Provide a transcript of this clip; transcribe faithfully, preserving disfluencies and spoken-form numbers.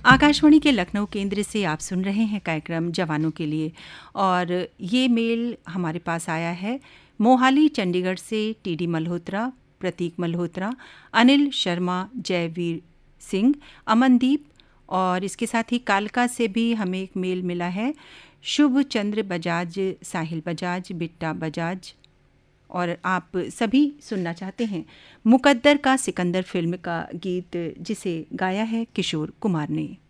आकाशवाणी के लखनऊ केंद्र से आप सुन रहे हैं कार्यक्रम जवानों के लिए, और ये मेल हमारे पास आया है मोहाली चंडीगढ़ से टीडी मल्होत्रा, प्रतीक मल्होत्रा, अनिल शर्मा, जयवीर सिंह, अमनदीप, और इसके साथ ही कालका से भी हमें एक मेल मिला है शुभ चंद्र बजाज, साहिल बजाज, बिट्टा बजाज, और आप सभी सुनना चाहते हैं मुकद्दर का सिकंदर फिल्म का गीत, जिसे गाया है किशोर कुमार ने।